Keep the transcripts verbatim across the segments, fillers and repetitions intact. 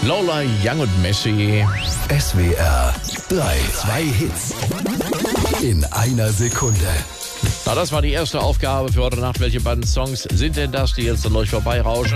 Lola Young und Messi. S W R drei. Zwei Hits in einer Sekunde. Na, das war die erste Aufgabe für heute Nacht. Welche beiden Songs sind denn das, die jetzt an euch vorbeirauschen?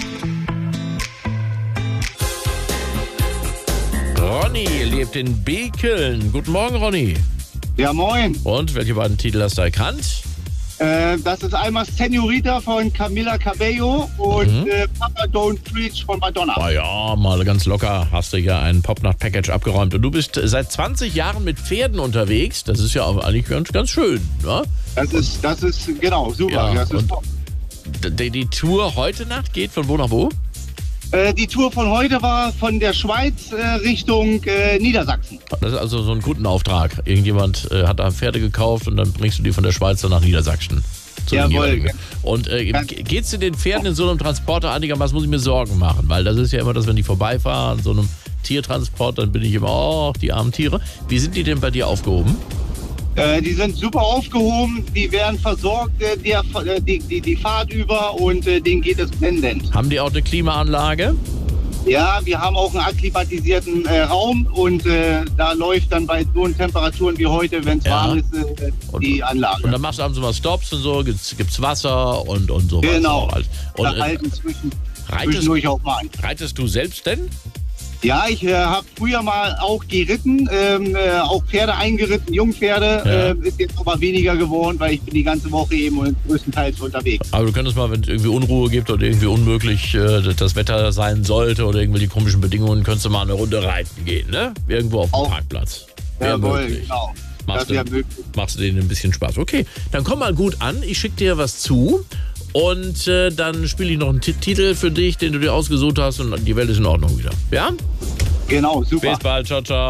Ronny lebt in Bekeln. Guten Morgen, Ronny. Ja, moin. Und welche beiden Titel hast du erkannt? Äh, das ist einmal Senorita von Camila Cabello und Mhm. äh, Papa Don't Preach von Madonna. Ah ja, mal ganz locker hast du ja ein Popnacht-Package abgeräumt. Und du bist seit zwanzig Jahren mit Pferden unterwegs. Das ist ja auch eigentlich ganz, ganz schön, ne? Das ist, das ist, genau, super. Ja, das ist und top. Die, die Tour heute Nacht geht von wo nach wo? Äh, die Tour von heute war von der Schweiz äh, Richtung äh, Niedersachsen. Das ist also so ein Kundenauftrag. Irgendjemand äh, hat da Pferde gekauft und dann bringst du die von der Schweiz dann nach Niedersachsen. Zu den Jawohl. jeweiligen. Und äh, geht es dir den Pferden in so einem Transporter einigermaßen, muss ich mir Sorgen machen, weil das ist ja immer das, wenn die vorbeifahren, so einem Tiertransport, dann bin ich immer, oh, die armen Tiere. Wie sind die denn bei dir aufgehoben? Äh, die sind super aufgehoben, die werden versorgt, äh, die, äh, die, die, die Fahrt über und äh, denen geht es blendend. Haben die auch eine Klimaanlage? Ja, wir haben auch einen akklimatisierten äh, Raum und äh, da läuft dann bei so Temperaturen wie heute, wenn es Ja. warm ist, äh, die Anlage. Und dann machst du abends mal Stops und so, gibt's, gibt's Wasser und, und sowas. Genau. Auch. Und da äh, halten zwischen, reitest, zwischendurch auch mal ein. reitest du selbst denn? Ja, ich äh, habe früher mal auch geritten, ähm, äh, auch Pferde eingeritten, Jungpferde. Ja. Äh, ist jetzt aber weniger geworden, weil ich bin die ganze Woche eben und größtenteils unterwegs. Aber du könntest mal, wenn es irgendwie Unruhe gibt oder irgendwie unmöglich äh, das Wetter sein sollte oder irgendwelche komischen Bedingungen, könntest du mal eine Runde reiten gehen, ne? Irgendwo auf dem Auch. Parkplatz. Wär Jawohl, möglich. genau. Machst Das du, wäre möglich. machst du denen ein bisschen Spaß. Okay, dann komm mal gut an. Ich schicke dir was zu. Und äh, dann spiele ich noch einen T- Titel für dich, den du dir ausgesucht hast. Und die Welt ist in Ordnung wieder. Ja? Genau, super. Bis bald. Ciao, ciao.